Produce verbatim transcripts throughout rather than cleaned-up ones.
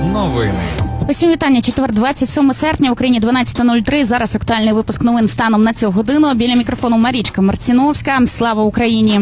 Новини. Усім вітання. Четвер, двадцять сьоме серпня, в Україні дванадцята нуль три. Зараз актуальний випуск новин станом на цю годину. Біля мікрофону Марічка Марціновська. Слава Україні!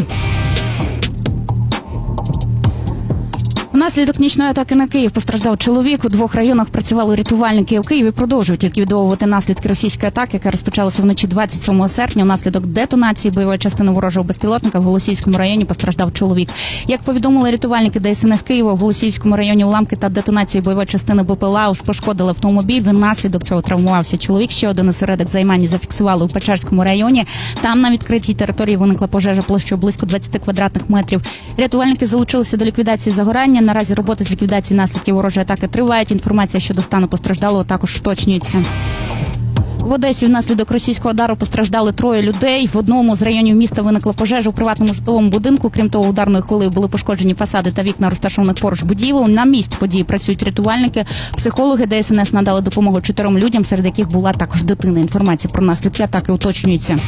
Внаслідок нічної атаки на Київ постраждав чоловік. У двох районах працювали рятувальники. У Києві продовжують ліквідовувати наслідки російської атаки, яка розпочалася вночі двадцять сьомого серпня. Внаслідок детонації бойової частини ворожого безпілотника в Голосіївському районі постраждав чоловік. Як повідомили рятувальники Де Ес Ен Ес Києва, в Голосіївському районі уламки та детонації бойової частини Бе Пе Ел А пошкодили автомобіль. Внаслідок цього травмувався чоловік. Ще один осередок займання зафіксували у Печерському районі. Там на відкритій території виникла пожежа площею близько двадцять квадратних метрів. Рятувальники залучилися до ліквідації загорання. Наразі роботи з ліквідації наслідків ворожої атаки тривають. Інформація щодо стану постраждалого також уточнюється. В Одесі внаслідок російського удару постраждали троє людей. В одному з районів міста виникла пожежа у приватному житловому будинку. Крім того, ударною хвилею були пошкоджені фасади та вікна розташованих поруч будівель. На місці події працюють рятувальники. Психологи Де Ес Ен Ес надали допомогу чотирьом людям, серед яких була також дитина. Інформація про наслідки атаки уточнюється.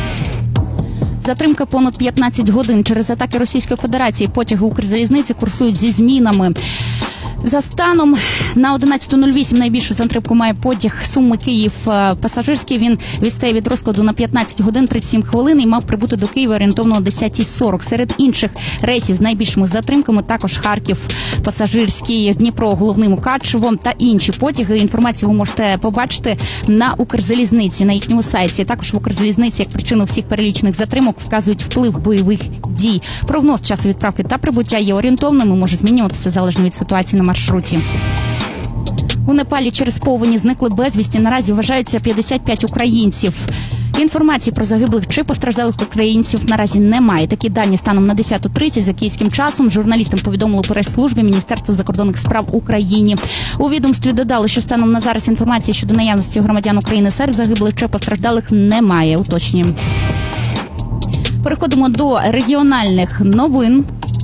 Затримка понад п'ятнадцять годин. Через атаки Російської Федерації потяги Укрзалізниці курсують зі змінами. За станом на одинадцята нуль вісім найбільшу затримку має потяг Суми-Київ пасажирський. Він відстає від розкладу на п'ятнадцять годин тридцять сім хвилин і мав прибути до Києва орієнтовно о десята сорок. Серед інших рейсів з найбільшими затримками також Харків пасажирський, Дніпро головний Мукачево та інші потяги. Інформацію ви можете побачити на Укрзалізниці, на їхньому сайті. Також в Укрзалізниці як причину всіх перелічених затримок вказують вплив бойових дій. Прогноз часу відправки та прибуття є орієнтовним і може змінюватися залежно від ситуації на маршруті. У Непалі через повені зникли безвісті. Наразі вважаються п'ятдесят п'ять українців. Інформації про загиблих чи постраждалих українців наразі немає. Такі дані станом на десяту тридцять за київським часом журналістам повідомили у прес-службі Міністерства закордонних справ України. У відомстві додали, що станом на зараз інформації щодо наявності громадян України серед загиблих чи постраждалих немає. Уточнюємо. Переходимо до регіональних новин.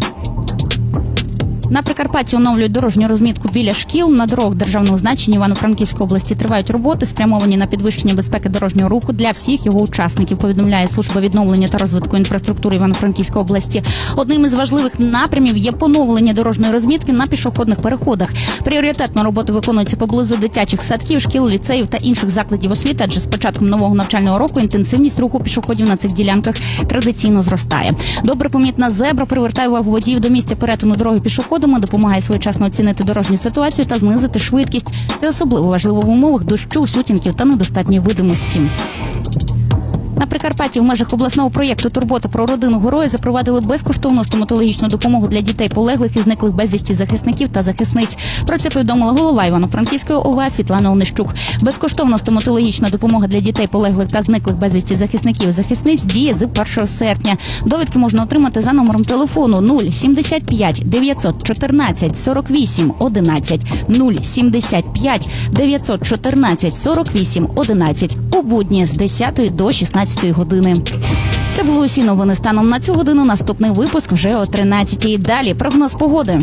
На Прикарпатті оновлюють дорожню розмітку біля шкіл. На дорогах державного значення Івано-Франківської області тривають роботи, спрямовані на підвищення безпеки дорожнього руху для всіх його учасників, повідомляє Служба відновлення та розвитку інфраструктури Івано-Франківської області. Одним із важливих напрямів є поновлення дорожньої розмітки на пішохідних переходах. Пріоритетно роботи виконуються поблизу дитячих садків, шкіл, ліцеїв та інших закладів освіти, адже з початком нового навчального року інтенсивність руху пішоходів на цих ділянках традиційно зростає. Добре помітна зебра привертає увагу водіїв до місця перетину дороги пішоходами, допомагає своєчасно оцінити дорожню ситуацію та знизити швидкість. Це особливо важливо в умовах дощу, сутінків та недостатньої видимості. На Прикарпатті в межах обласного проєкту «Турбота про родину героя» запровадили безкоштовну стоматологічну допомогу для дітей полеглих і зниклих безвісті захисників та захисниць. Про це повідомила голова Івано-Франківської О В А Світлана Онищук. Безкоштовна стоматологічна допомога для дітей полеглих та зниклих безвісті захисників і захисниць діє з першого серпня. Довідки можна отримати за номером телефону нуль сімдесят п'ять дев'ятсот чотирнадцять сорок вісім одинадцять нуль сімдесят п'ять дев'ятсот чотирнадцять сорок вісім одинадцять у будні з десятої до шістнадцятої години. Це були усі новини станом на цю годину. Наступний випуск вже о тринадцятій. Далі прогноз погоди.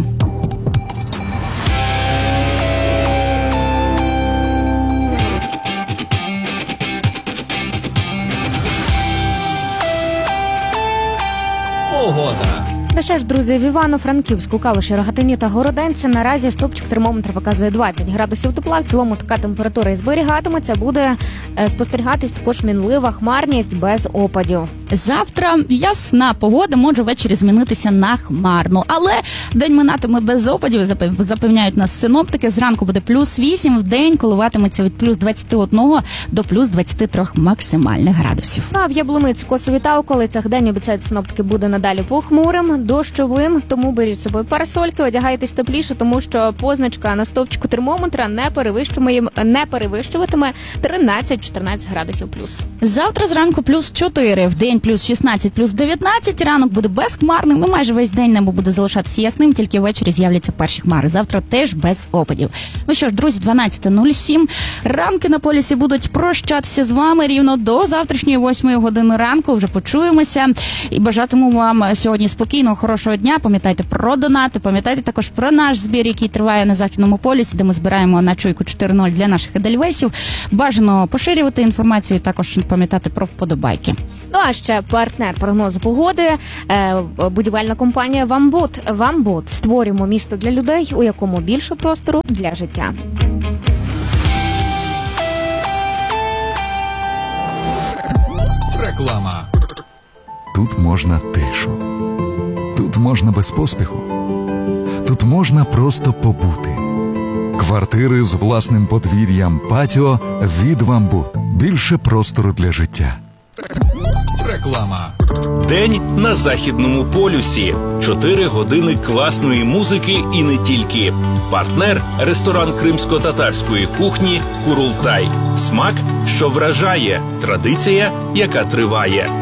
Погода. Ну що ж, друзі, в Івано-Франківську, Калуші, Рогатині та Городенці наразі стопчик термометра показує двадцять градусів тепла. В цілому така температура і зберігатиметься. Буде е, спостерігатись також мінлива хмарність без опадів. Завтра ясна погода, може ввечері змінитися на хмарну. Але день минатиме без опадів, запевняють нас синоптики. Зранку буде плюс вісім, в день коливатиметься від плюс двадцять один до плюс двадцять три максимальних градусів. А в Яблуниці, Косові та околицях день, обіцяють синоптики, буде надалі похмурим, дощовим, тому беріть з собою парасольки, одягайтесь тепліше, тому що позначка на стовпчику термометра не перевищуватиме, не перевищуватиме тринадцять-чотирнадцять градусів плюс. Завтра зранку плюс чотири, в день плюс шістнадцять, плюс дев'ятнадцять, ранок буде безхмарним, і майже весь день небо буде залишатися ясним, тільки ввечері з'являться перші хмари. Завтра теж без опадів. Ну що ж, друзі, дванадцята нуль сім, ранки на полюсі будуть прощатися з вами рівно до завтрашньої восьмої години ранку. Вже почуємося і бажатиму вам сьогодні спокійного, хорошого дня. Пам'ятайте про донати, пам'ятайте також про наш збір, який триває на Західному полюсі, де ми збираємо на чуйку чотири нуль для наших едельвейсів. Бажано поширювати інформацію, також пам'ятати про вподобайки. Ну а ще ще партнер прогнозу погоди, е, будівельна компанія «Вамбот». «Вамбот». Створюємо місто для людей, у якому більше простору для життя. Реклама. Тут можна тишу. Тут можна без поспіху. Тут можна просто побути. Квартири з власним подвір'ям, патіо від «Вамбут». Більше простору для життя. Реклама. День на Західному полюсі. Чотири години класної музики і не тільки. Партнер – ресторан кримсько-татарської кухні «Курултай». Смак, що вражає. Традиція, яка триває.